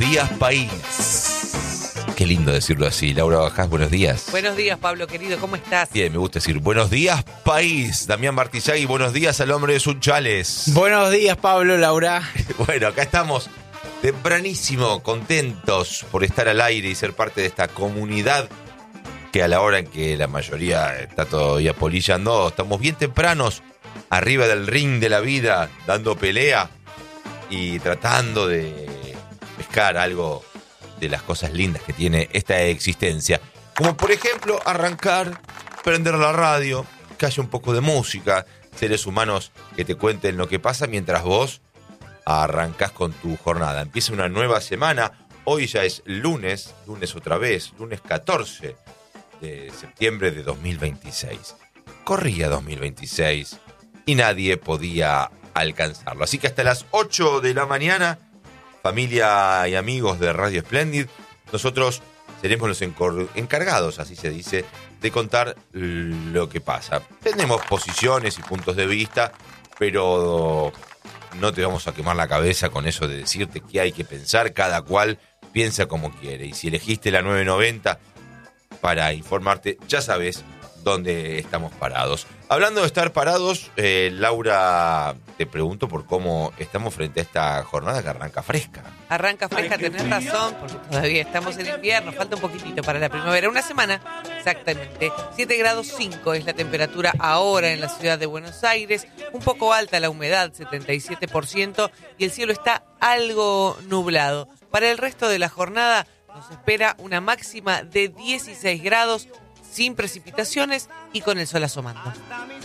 días, país. Qué lindo decirlo así. Laura Bajás, buenos días. Buenos días, Pablo, querido, ¿cómo estás? Bien, me gusta decir buenos días, país. Damián Martizagui, buenos días al hombre de Sunchales. Buenos días, Pablo, Laura. Bueno, acá estamos tempranísimo, contentos por estar al aire y ser parte de esta comunidad que a la hora en que la mayoría está todavía polillando, estamos bien tempranos, arriba del ring de la vida, dando pelea y tratando de pescar algo de las cosas lindas que tiene esta existencia. Como por ejemplo, arrancar, prender la radio, que haya un poco de música, seres humanos que te cuenten lo que pasa mientras vos arrancás con tu jornada. Empieza una nueva semana, hoy ya es lunes otra vez, lunes 14 de septiembre de 2026. Corría 2026 y nadie podía alcanzarlo. Así que hasta las 8 de la mañana, familia y amigos de Radio Splendid, nosotros seremos los encargados, así se dice, de contar lo que pasa. Tenemos posiciones y puntos de vista, pero no te vamos a quemar la cabeza con eso de decirte qué hay que pensar. Cada cual piensa como quiere. Y si elegiste la 990 para informarte, ya sabes dónde estamos parados. Hablando de estar parados, Laura, te pregunto por cómo estamos frente a esta jornada que arranca fresca. Arranca fresca, tenés razón, porque todavía estamos en invierno, falta un poquitito para la primavera. Una semana, exactamente. 7 grados 5 es la temperatura ahora en la ciudad de Buenos Aires. Un poco alta la humedad, 77%, y el cielo está algo nublado. Para el resto de la jornada nos espera una máxima de 16 grados, sin precipitaciones y con el sol asomando.